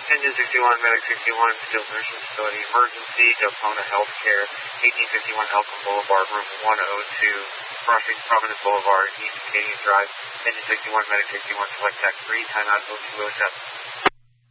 Engine 61, Medic 61, Skilled Nursing Facility, Emergency, Deltona Healthcare, 1851 Elkhorn Boulevard, Room 102, crossing Providence Boulevard, East Acadian Drive. Engine 61, Medic 61, select TAC 3, timeout 0207.